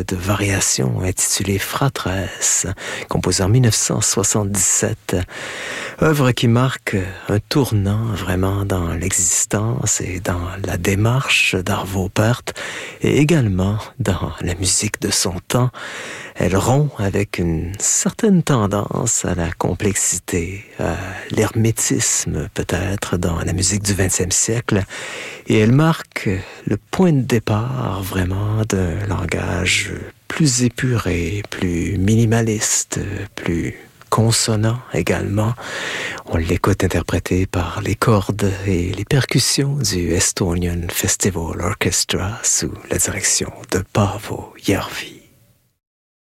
cette variation intitulée Fratres, composée en 1977. Œuvre qui marque un tournant vraiment dans l'existence et dans la démarche d'Arvo Pärt et également dans la musique de son temps. Elle rompt avec une certaine tendance à la complexité, à l'hermétisme peut-être dans la musique du XXe siècle. Et elle marque le point de départ vraiment d'un langage plus épuré, plus minimaliste, plus consonant également. On l'écoute interprété par les cordes et les percussions du Estonian Festival Orchestra sous la direction de Paavo Järvi.